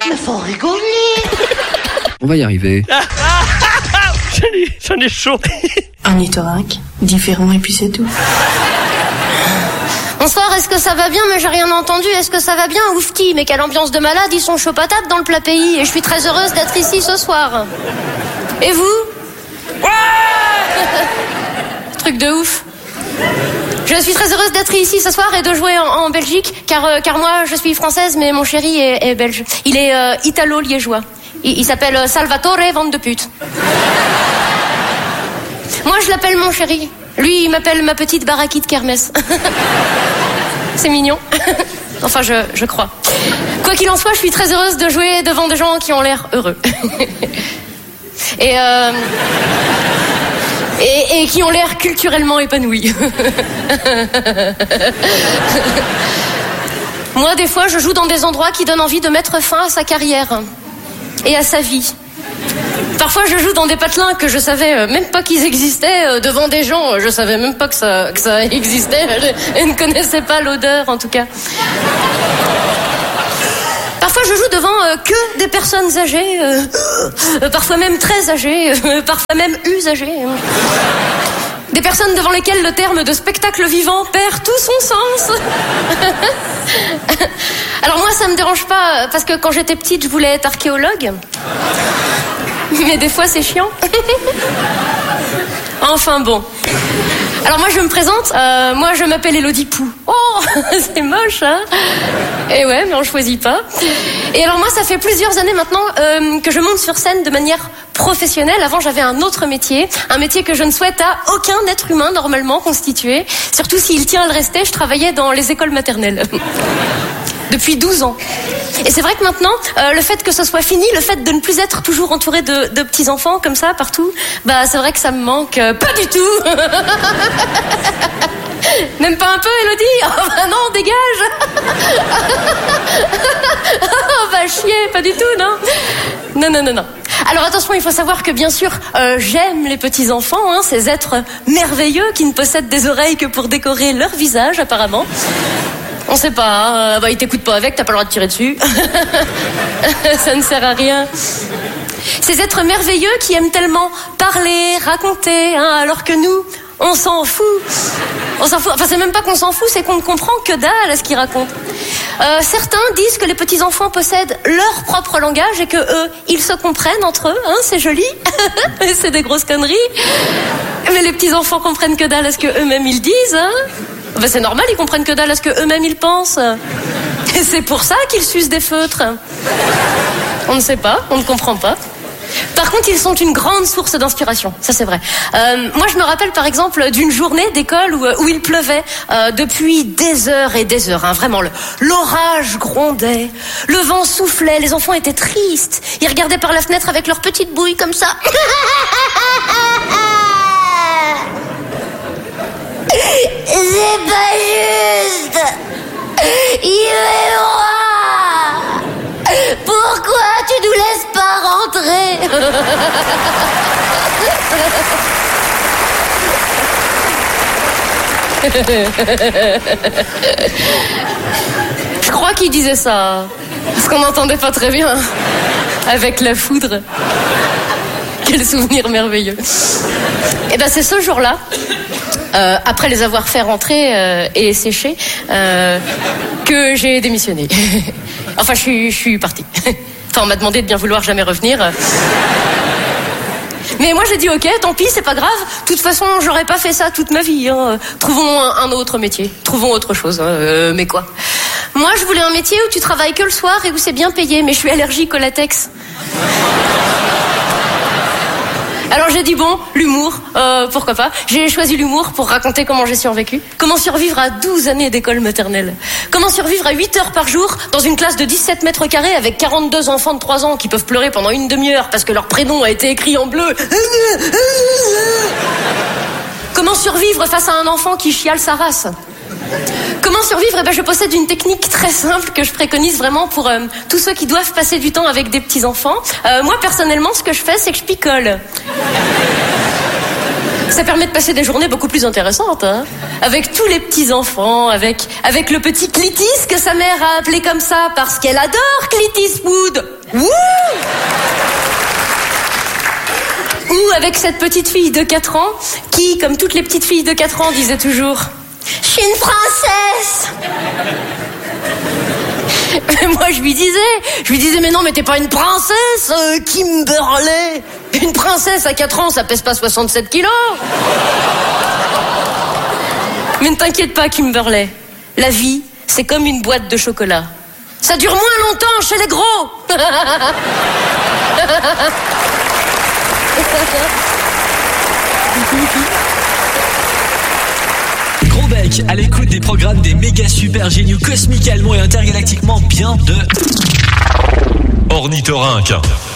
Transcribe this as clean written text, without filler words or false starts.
il faut rigoler. On va y arriver. J'en ai chaud. Un ornithorynque, différent et puis c'est tout. Bonsoir, est-ce que ça va bien? Mais j'ai rien entendu. Est-ce que ça va bien? Oufti, mais quelle ambiance de malade, ils sont chauds patates dans le plat pays. Et je suis très heureuse d'être ici ce soir. Et vous? Truc de ouf. Je suis très heureuse d'être ici ce soir et de jouer en Belgique, car moi je suis française, mais mon chéri est belge. Il est italo-liégeois. Il s'appelle Salvatore Van de Pute. Moi je l'appelle mon chéri. Lui, il m'appelle ma petite baraquite kermesse. C'est mignon. Enfin, je crois. Quoi qu'il en soit, je suis très heureuse de jouer devant des gens qui ont l'air heureux. Et qui ont l'air culturellement épanouis. Moi, des fois, je joue dans des endroits qui donnent envie de mettre fin à sa carrière et à sa vie. Parfois, je joue dans des patelins que je savais même pas qu'ils existaient, devant des gens, je savais même pas que ça existait, je ne connaissais pas l'odeur, en tout cas. Parfois, je joue devant que des personnes âgées, parfois même très âgées, parfois même usagées. Des personnes devant lesquelles le terme de spectacle vivant perd tout son sens. Alors moi, ça me dérange pas, parce que quand j'étais petite, je voulais être archéologue. Mais des fois, c'est chiant. Enfin bon. Alors moi, je me présente. Moi, je m'appelle Élodie Pou. Oh, c'est moche, hein? Et ouais, mais on choisit pas. Et alors moi, ça fait plusieurs années maintenant que je monte sur scène de manière professionnelle. Avant, j'avais un autre métier. Un métier que je ne souhaite à aucun être humain normalement constitué. Surtout s'il tient à le rester, je travaillais dans les écoles maternelles. Depuis 12 ans. Et c'est vrai que maintenant, le fait que ce soit fini, le fait de ne plus être toujours entouré de petits-enfants comme ça, partout, bah c'est vrai que ça me manque pas du tout. Même pas un peu, Élodie? Oh bah non, dégage. Oh bah chier, pas du tout, non. Non. Alors attention, il faut savoir que bien sûr, j'aime les petits-enfants, hein, ces êtres merveilleux qui ne possèdent des oreilles que pour décorer leur visage, apparemment. On sait pas, hein. Bah, il t'écoute pas avec, t'as pas le droit de tirer dessus. Ça ne sert à rien. Ces êtres merveilleux qui aiment tellement parler, raconter, hein, alors que nous, on s'en fout. On s'en fout. Enfin, c'est même pas qu'on s'en fout, c'est qu'on ne comprend que dalle à ce qu'ils racontent. Certains disent que les petits-enfants possèdent leur propre langage et que eux, ils se comprennent entre eux, hein, c'est joli. C'est des grosses conneries. Mais les petits-enfants comprennent que dalle à ce que eux-mêmes ils disent, hein. Ben c'est normal, ils comprennent que dalle à ce que eux-mêmes ils pensent. Et c'est pour ça qu'ils sucent des feutres. On ne sait pas, on ne comprend pas. Par contre, ils sont une grande source d'inspiration, ça c'est vrai. Moi, je me rappelle par exemple d'une journée d'école où il pleuvait depuis des heures et des heures. Hein, vraiment, l'orage grondait, le vent soufflait, les enfants étaient tristes. Ils regardaient par la fenêtre avec leurs petites bouilles comme ça. C'est pas juste. Il est roi. Pourquoi tu nous laisses pas rentrer? Je crois qu'il disait ça, parce qu'on n'entendait pas très bien. Avec la foudre. Quel souvenir merveilleux. Et ben c'est ce jour-là, après les avoir fait rentrer et sécher, que j'ai démissionné. Enfin, je suis partie. Enfin, on m'a demandé de bien vouloir jamais revenir. Mais moi j'ai dit ok, tant pis, c'est pas grave. De toute façon, j'aurais pas fait ça toute ma vie. Hein. Trouvons un autre métier. Trouvons autre chose. Hein. Mais quoi? Moi, je voulais un métier où tu travailles que le soir et où c'est bien payé. Mais je suis allergique au latex. Alors j'ai dit bon, l'humour, pourquoi pas. J'ai choisi l'humour pour raconter comment j'ai survécu. Comment survivre à 12 années d'école maternelle. Comment survivre à 8 heures par jour dans une classe de 17 mètres carrés avec 42 enfants de 3 ans qui peuvent pleurer pendant une demi-heure parce que leur prénom a été écrit en bleu. Comment survivre face à un enfant qui chiale sa race. Comment survivre? Eh ben, je possède une technique très simple que je préconise vraiment pour tous ceux qui doivent passer du temps avec des petits-enfants. Moi, personnellement, ce que je fais, c'est que je picole. Ça permet de passer des journées beaucoup plus intéressantes, hein. Avec tous les petits-enfants, avec le petit Clitis que sa mère a appelé comme ça parce qu'elle adore Clint Eastwood. Wouh! Ou avec cette petite fille de 4 ans qui, comme toutes les petites filles de 4 ans, disait toujours « Je suis une princesse !» Moi, je lui disais, mais non, mais t'es pas une princesse, Kimberley. Une princesse à 4 ans, ça pèse pas 67 kilos. Mais ne t'inquiète pas, Kimberley. La vie, c'est comme une boîte de chocolat. Ça dure moins longtemps chez les gros. Gros bec à l'écoute des programmes des méga super géniaux cosmiquement et intergalactiquement bien de Ornithorynque.